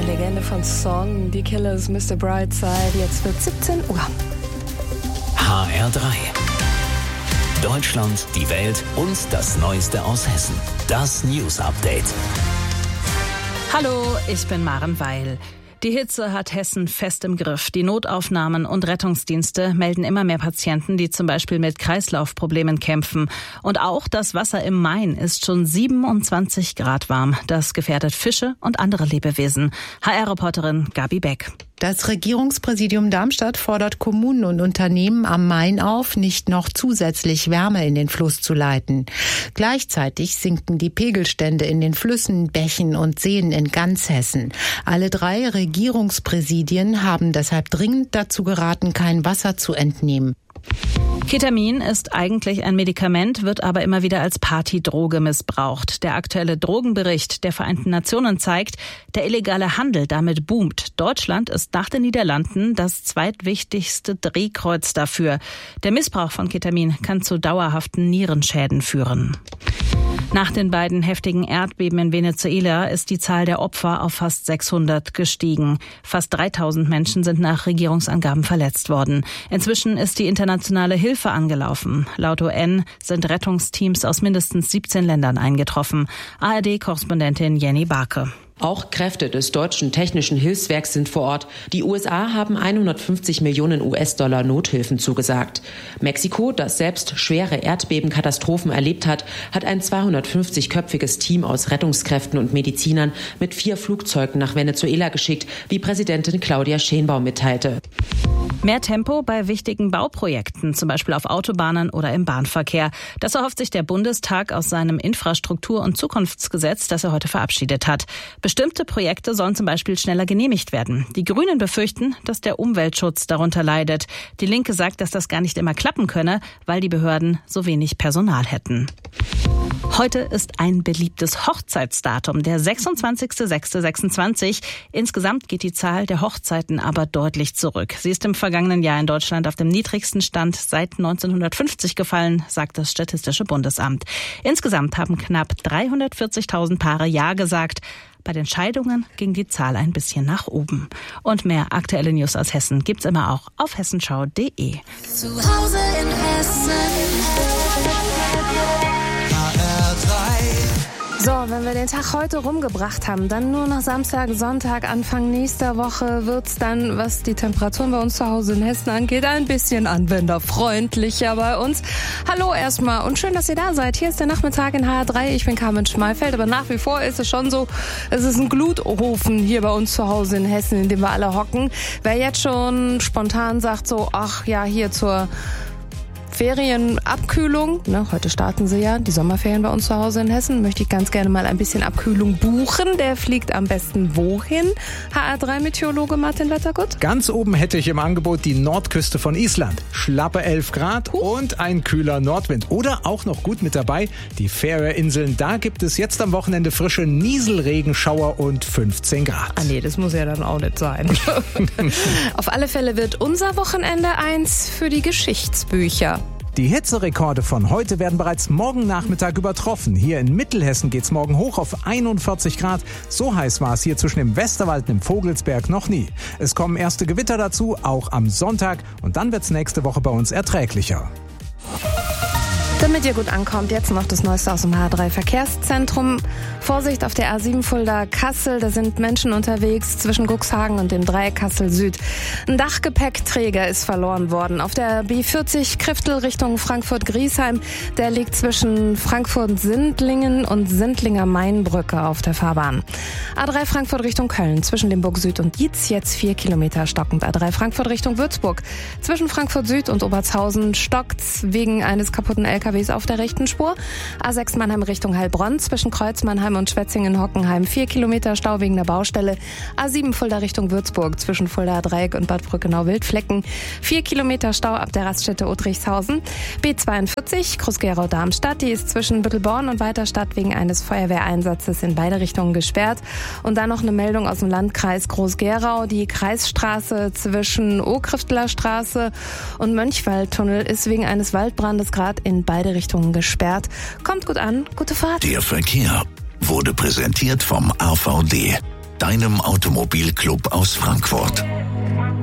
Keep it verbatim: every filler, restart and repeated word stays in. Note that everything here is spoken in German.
Legende von Song, die Killers, Mister Brightside. Jetzt wird siebzehn Uhr. H R drei. Deutschland, die Welt und das Neueste aus Hessen. Das News Update. Hallo, ich bin Maren Weil. Die Hitze hat Hessen fest im Griff. Die Notaufnahmen und Rettungsdienste melden immer mehr Patienten, die zum Beispiel mit Kreislaufproblemen kämpfen. Und auch das Wasser im Main ist schon siebenundzwanzig Grad warm. Das gefährdet Fische und andere Lebewesen. H R-Reporterin Gabi Beck. Das Regierungspräsidium Darmstadt fordert Kommunen und Unternehmen am Main auf, nicht noch zusätzlich Wärme in den Fluss zu leiten. Gleichzeitig sinken die Pegelstände in den Flüssen, Bächen und Seen in ganz Hessen. Alle drei Regierungspräsidien haben deshalb dringend dazu geraten, kein Wasser zu entnehmen. Ketamin ist eigentlich ein Medikament, wird aber immer wieder als Partydroge missbraucht. Der aktuelle Drogenbericht der Vereinten Nationen zeigt, der illegale Handel damit boomt. Deutschland ist nach den Niederlanden das zweitwichtigste Drehkreuz dafür. Der Missbrauch von Ketamin kann zu dauerhaften Nierenschäden führen. Nach den beiden heftigen Erdbeben in Venezuela ist die Zahl der Opfer auf fast sechshundert gestiegen. Fast dreitausend Menschen sind nach Regierungsangaben verletzt worden. Inzwischen ist die internationale Hilfe angelaufen. Laut U N sind Rettungsteams aus mindestens siebzehn Ländern eingetroffen. A R D-Korrespondentin Jenny Barke. Auch Kräfte des deutschen technischen Hilfswerks sind vor Ort. Die U S A haben hundertfünfzig Millionen U S-Dollar Nothilfen zugesagt. Mexiko, das selbst schwere Erdbebenkatastrophen erlebt hat, hat ein zweihundertfünfzig-köpfiges Team aus Rettungskräften und Medizinern mit vier Flugzeugen nach Venezuela geschickt, wie Präsidentin Claudia Sheinbaum mitteilte. Mehr Tempo bei wichtigen Bauprojekten, zum Beispiel auf Autobahnen oder im Bahnverkehr. Das erhofft sich der Bundestag aus seinem Infrastruktur- und Zukunftsgesetz, das er heute verabschiedet hat. Bestimmte Projekte sollen zum Beispiel schneller genehmigt werden. Die Grünen befürchten, dass der Umweltschutz darunter leidet. Die Linke sagt, dass das gar nicht immer klappen könne, weil die Behörden so wenig Personal hätten. Heute ist ein beliebtes Hochzeitsdatum, der sechsundzwanzigster sechster sechsundzwanzig. Insgesamt geht die Zahl der Hochzeiten aber deutlich zurück. Sie ist im vergangenen Jahr in Deutschland auf dem niedrigsten Stand seit neunzehnhundertfünfzig gefallen, sagt das Statistische Bundesamt. Insgesamt haben knapp dreihundertvierzigtausend Paare Ja gesagt. Bei den Scheidungen ging die Zahl ein bisschen nach oben. Und mehr aktuelle News aus Hessen gibt's immer auch auf hessenschau punkt de. Zu Hause in Hessen. So, wenn wir den Tag heute rumgebracht haben, dann nur noch Samstag, Sonntag, Anfang nächster Woche wird's dann, was die Temperaturen bei uns zu Hause in Hessen angeht, ein bisschen anwenderfreundlicher bei uns. Hallo erstmal und schön, dass ihr da seid. Hier ist der Nachmittag in H R drei. Ich bin Carmen Schmalfeld, aber nach wie vor ist es schon so, es ist ein Glutofen hier bei uns zu Hause in Hessen, in dem wir alle hocken. Wer jetzt schon spontan sagt so, ach ja, hier zur Ferienabkühlung, ne, heute starten sie ja, die Sommerferien bei uns zu Hause in Hessen, möchte ich ganz gerne mal ein bisschen Abkühlung buchen. Der fliegt am besten wohin? H R drei Meteorologe Martin Wettergut? Ganz oben hätte ich im Angebot die Nordküste von Island. Schlappe elf Grad Huch. Und ein kühler Nordwind. Oder auch noch gut mit dabei, die Färöerinseln. Da gibt es jetzt am Wochenende frische Nieselregenschauer und fünfzehn Grad. Ah nee, das muss ja dann auch nicht sein. Auf alle Fälle wird unser Wochenende eins für die Geschichtsbücher. Die Hitzerekorde von heute werden bereits morgen Nachmittag übertroffen. Hier in Mittelhessen geht's morgen hoch auf einundvierzig Grad. So heiß war es hier zwischen dem Westerwald und dem Vogelsberg noch nie. Es kommen erste Gewitter dazu, auch am Sonntag. Und dann wird's nächste Woche bei uns erträglicher. Damit ihr gut ankommt, jetzt noch das Neueste aus dem H R drei Verkehrszentrum. Vorsicht auf der A sieben Fulda-Kassel, da sind Menschen unterwegs zwischen Cuxhagen und dem Dreieck Kassel-Süd. Ein Dachgepäckträger ist verloren worden. Auf der B vierzig Kriftel Richtung Frankfurt-Griesheim, der liegt zwischen Frankfurt-Sindlingen und Sindlinger-Mainbrücke auf der Fahrbahn. A drei Frankfurt Richtung Köln, zwischen Limburg Süd und Dietz, jetzt vier Kilometer stockend. A drei Frankfurt Richtung Würzburg, zwischen Frankfurt Süd und Obertshausen stockt's wegen eines kaputten L K Ws auf der rechten Spur. A sechs Mannheim Richtung Heilbronn, zwischen Kreuz Mannheim und Schwetzingen-Hockenheim vier Kilometer Stau wegen der Baustelle. A sieben Fulda Richtung Würzburg, zwischen Fulda Dreieck und Bad Brückenau-Wildflecken vier Kilometer Stau ab der Raststätte Uttrichshausen. B zweiundvierzig Groß-Gerau-Darmstadt, die ist zwischen Büttelborn und Weiterstadt wegen eines Feuerwehreinsatzes in beide Richtungen gesperrt. Und dann noch eine Meldung aus dem Landkreis Groß-Gerau. Die Kreisstraße zwischen Ohrkrifteler Straße und Mönchwaldtunnel ist wegen eines Waldbrandes gerade in beide Richtungen gesperrt. Kommt gut an, gute Fahrt. Der Verkehr wurde präsentiert vom A V D. deinem Automobilclub aus Frankfurt.